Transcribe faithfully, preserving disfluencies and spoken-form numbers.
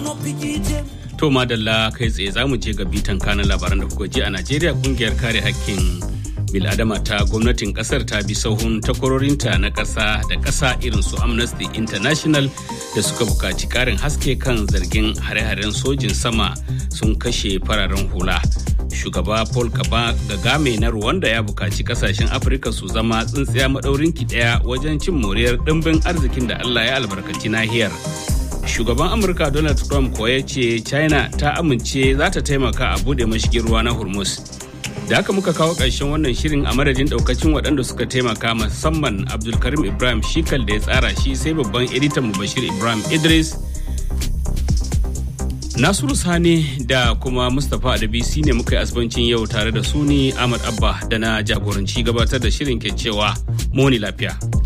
To madalla kai tsaye za mu je ga bitan kanan labaran da kuka ji a Najeriya. Kungiyar kare hakkin bil'adama ta gwamnatin kasar ta bi sahun takwarorinta na ƙasa da ƙasa irin su Amnesty International da suka buƙaci ƙarin haske kan zargin hare-haren sojin sama sun kashe fararen hula. Shugaba Paul Kagame na Rwanda ya buƙaci ƙasashen Afirka su zama tsintsiya maɗaurinki ɗaya wajen cin moriyar ɗimbin arzikin da Allah ya albarkaci nahiyar. Shugaban Amurka Donald Trump ko ya ce China ta amince za ta taimaka a buɗe mashigin ruwa na Hormuz. Da haka muka kawo ƙarshen wannan shirin a madadin ɗaukacin waɗanda suka taimaka, musamman Abdulkarim Ibrahim Shikal da ya tsara shi, sai babban editan mu Bashir Ibrahim Idris. Nasiru Sani da kuma Mustapha Adabisi ne muka yi asibancin yau tare da su ni Ahmad Abba da na jagoranci gabatar da shirin ke cewa muni lafiya.